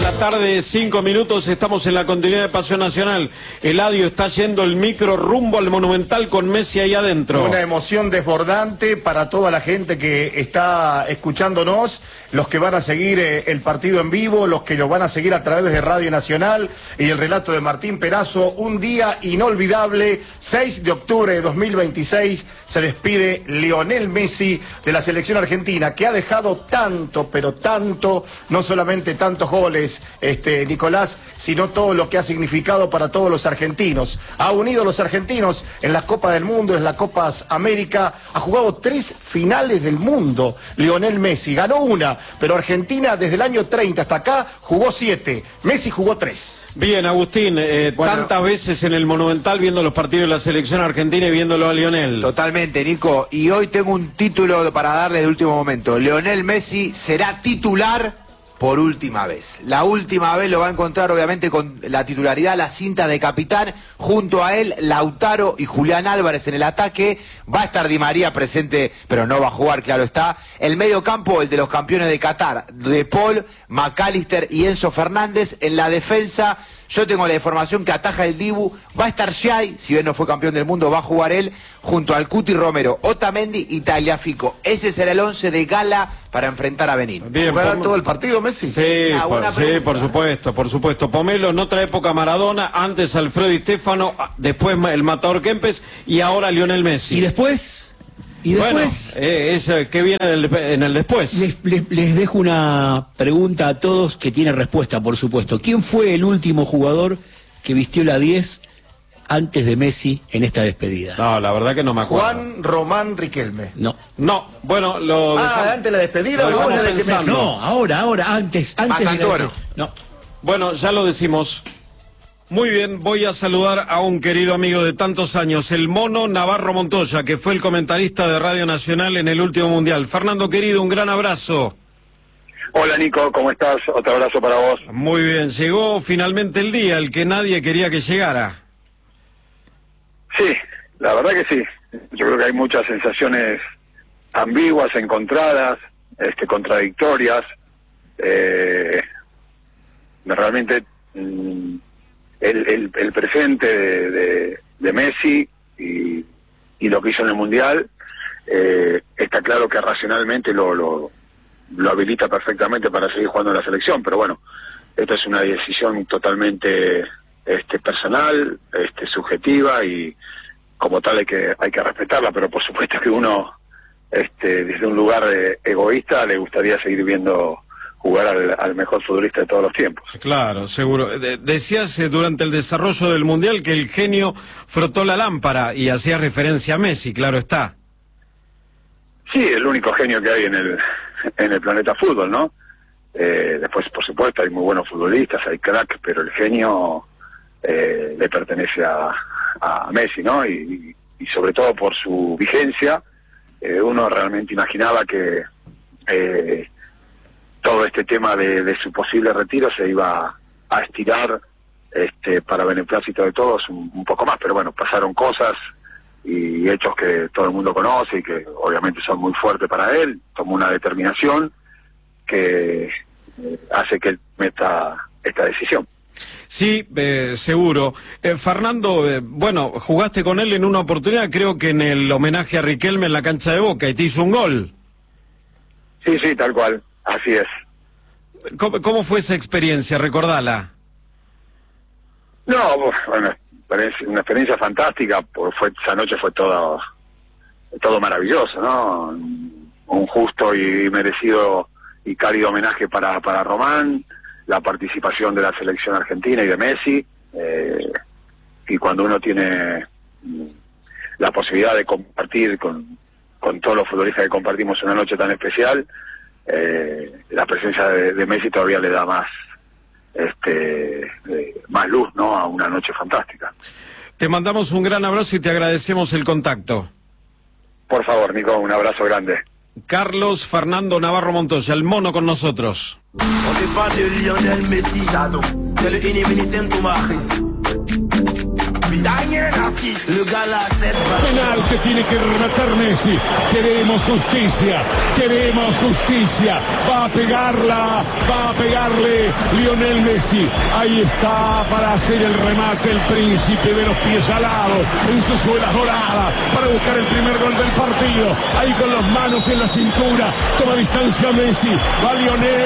la tarde, 5 minutos, estamos en la continuidad de Pasión Nacional. Eladio está yendo el micro rumbo al Monumental con Messi ahí adentro. Una emoción desbordante para toda la gente que está escuchándonos, los que van a seguir el partido en vivo, los que lo van a seguir a través de Radio Nacional y el relato de Martín Perazo. Un día inolvidable, 6 de octubre de 2026, se despide Lionel Messi de la selección argentina, que ha dejado tanto, pero tanto, no solamente tantos goles, Nicolás, sino todo lo que ha significado para todos los argentinos. Ha unido a los argentinos en las Copas del Mundo, en las Copas América, ha jugado 3 finales del mundo, Lionel Messi. Ganó una, pero Argentina desde el año 30 hasta acá jugó 7, Messi jugó 3. Bien, Agustín, bueno, tantas veces en el Monumental viendo los partidos de la selección argentina y viéndolo a Lionel. Totalmente, Nico, y hoy tengo un título para darle de último momento. Lionel Messi será titular por última vez. La última vez lo va a encontrar obviamente con la titularidad, la cinta de capitán, junto a él Lautaro y Julián Álvarez en el ataque. Va a estar Di María presente, pero no va a jugar, claro está. El medio campo, el de los campeones de Qatar, De Paul, McAllister y Enzo Fernández. En la defensa, yo tengo la información que ataja el Dibu, va a estar Xai, si bien no fue campeón del mundo, va a jugar él, junto al Cuti Romero, Otamendi y Tagliafico. Ese será el 11 de gala para enfrentar a Benín. Bien, ¿jugará todo el partido Messi? Sí, por supuesto, por supuesto. Pomelo en otra época Maradona, antes Alfredo Di Stéfano, después el Matador Kempes y ahora Lionel Messi. ¿Y después? Bueno, ¿qué viene en el después? Les dejo una pregunta a todos que tiene respuesta, por supuesto. ¿Quién fue el último jugador que vistió la 10 antes de Messi en esta despedida? No, la verdad que no me acuerdo. Juan Román Riquelme. No, bueno, lo dejamos, antes de la despedida o ahora de que Messi. No, ahora, antes de la... No. Bueno, ya lo decimos. Muy bien, voy a saludar a un querido amigo de tantos años, el Mono Navarro Montoya, que fue el comentarista de Radio Nacional en el último Mundial. Fernando, querido, un gran abrazo. Hola, Nico, ¿cómo estás? Otro abrazo para vos. Muy bien, llegó finalmente el día, el que nadie quería que llegara. Sí, la verdad que sí. Yo creo que hay muchas sensaciones ambiguas, encontradas, contradictorias. Realmente... El presente de Messi y lo que hizo en el Mundial, está claro que racionalmente lo habilita perfectamente para seguir jugando en la selección, pero bueno, esta es una decisión totalmente personal, subjetiva, y como tal hay que respetarla, pero por supuesto que uno desde un lugar egoísta le gustaría seguir viendo jugar al mejor futbolista de todos los tiempos. Claro, seguro. Decías durante el desarrollo del Mundial que el genio frotó la lámpara y hacía referencia a Messi, claro está. Sí, el único genio que hay en el planeta fútbol, ¿no? Después, por supuesto, hay muy buenos futbolistas, hay crack, pero el genio le pertenece a Messi, ¿no? Y sobre todo por su vigencia, uno realmente imaginaba que... todo este tema de su posible retiro se iba a estirar para beneplácito de todos un poco más, pero bueno, pasaron cosas y hechos que todo el mundo conoce y que obviamente son muy fuertes para él. Tomó una determinación que hace que él meta esta decisión. Sí, seguro. Fernando, bueno, jugaste con él en una oportunidad, creo que en el homenaje a Riquelme en la cancha de Boca, y te hizo un gol. Sí, tal cual. Así es. ¿Cómo fue esa experiencia? Recordala. No, bueno, una experiencia fantástica, porque esa noche fue todo maravilloso, ¿no? Un justo y merecido y cálido homenaje para Román, la participación de la selección argentina y de Messi, y cuando uno tiene la posibilidad de compartir con todos los futbolistas que compartimos una noche tan especial, la presencia de Messi todavía le da más luz, ¿no?, a una noche fantástica. Te mandamos un gran abrazo y te agradecemos el contacto. Por favor, Nico, un abrazo grande. Carlos Fernando Navarro Montoya, el Mono con nosotros. Penal que tiene que rematar Messi. Queremos justicia, queremos justicia. Va a pegarle Lionel Messi. Ahí está para hacer el remate el príncipe de los pies alados en sus suelas doradas para buscar el primer gol del partido. Ahí con las manos en la cintura, toma distancia Messi. Va Lionel.